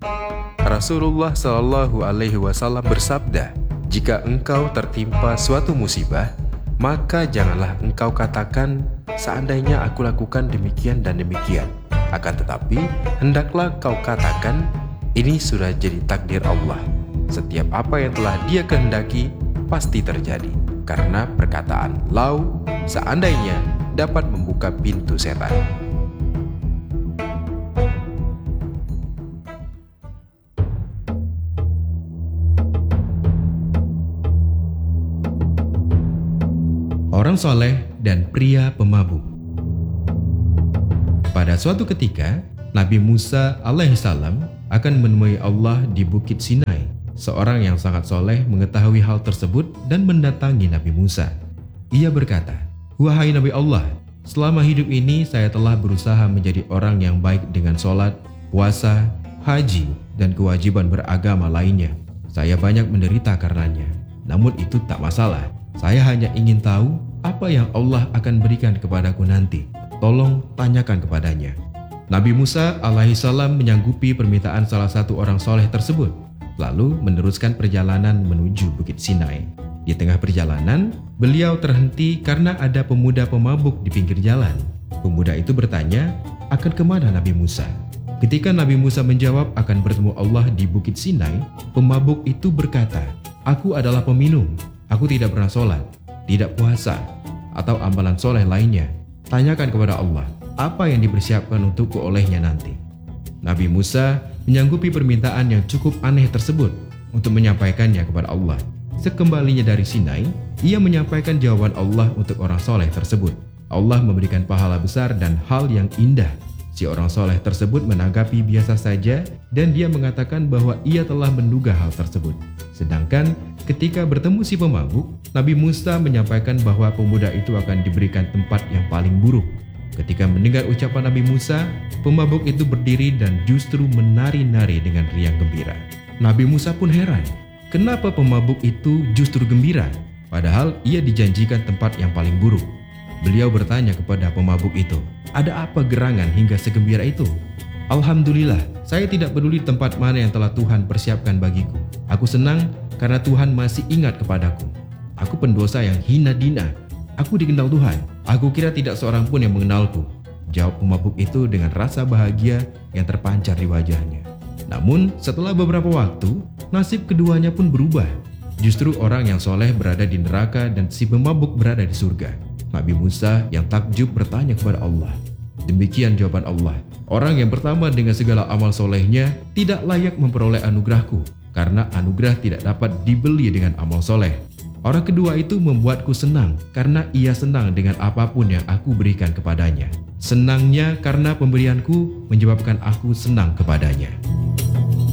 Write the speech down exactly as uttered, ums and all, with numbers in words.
Rasulullah Shallallahu Alaihi Wasallam bersabda, jika engkau tertimpa suatu musibah, maka janganlah engkau katakan, seandainya aku lakukan demikian dan demikian. Akan tetapi, hendaklah kau katakan, ini sudah jadi takdir Allah. Setiap apa yang telah Dia kehendaki, pasti terjadi. Karena perkataan lau, seandainya, dapat membuka pintu setan. Orang soleh dan pria pemabuk. Pada suatu ketika, Nabi Musa alaihissalam akan menemui Allah di Bukit Sinai. Seorang yang sangat soleh mengetahui hal tersebut dan mendatangi Nabi Musa. Ia berkata, "Wahai Nabi Allah, selama hidup ini saya telah berusaha menjadi orang yang baik dengan sholat, puasa, haji, dan kewajiban beragama lainnya. Saya banyak menderita karenanya. Namun itu tak masalah. Saya hanya ingin tahu apa yang Allah akan berikan kepadaku nanti. Tolong tanyakan kepadanya." Nabi Musa alaihissalam menyanggupi permintaan salah satu orang soleh tersebut, lalu meneruskan perjalanan menuju Bukit Sinai. Di tengah perjalanan, beliau terhenti karena ada pemuda pemabuk di pinggir jalan. Pemuda itu bertanya, akan kemana Nabi Musa? Ketika Nabi Musa menjawab akan bertemu Allah di Bukit Sinai, pemabuk itu berkata, "Aku adalah peminum. Aku tidak pernah sholat, tidak puasa, atau amalan soleh lainnya. Tanyakan kepada Allah, apa yang dipersiapkan untukku olehnya nanti." Nabi Musa menyanggupi permintaan yang cukup aneh tersebut untuk menyampaikannya kepada Allah. Sekembalinya dari Sinai, ia menyampaikan jawaban Allah untuk orang soleh tersebut. Allah memberikan pahala besar dan hal yang indah. Si orang soleh tersebut menanggapi biasa saja dan dia mengatakan bahwa ia telah menduga hal tersebut. Sedangkan ketika bertemu si pemabuk, Nabi Musa menyampaikan bahwa pemuda itu akan diberikan tempat yang paling buruk. Ketika mendengar ucapan Nabi Musa, pemabuk itu berdiri dan justru menari-nari dengan riang gembira. Nabi Musa pun heran, kenapa pemabuk itu justru gembira, padahal ia dijanjikan tempat yang paling buruk. Beliau bertanya kepada pemabuk itu, "Ada apa gerangan hingga segembira itu?" "Alhamdulillah, saya tidak peduli tempat mana yang telah Tuhan persiapkan bagiku. Aku senang karena Tuhan masih ingat kepadaku. Aku pendosa yang hina dina. Aku dikenal Tuhan. Aku kira tidak seorang pun yang mengenalku." Jawab pemabuk itu dengan rasa bahagia yang terpancar di wajahnya. Namun setelah beberapa waktu, nasib keduanya pun berubah. Justru orang yang soleh berada di neraka dan si pemabuk berada di surga. Nabi Musa yang takjub bertanya kepada Allah. Demikian jawaban Allah, "Orang yang pertama dengan segala amal solehnya tidak layak memperoleh anugerahku, karena anugerah tidak dapat dibeli dengan amal soleh. Orang kedua itu membuatku senang, karena ia senang dengan apapun yang aku berikan kepadanya. Senangnya karena pemberianku menyebabkan aku senang kepadanya."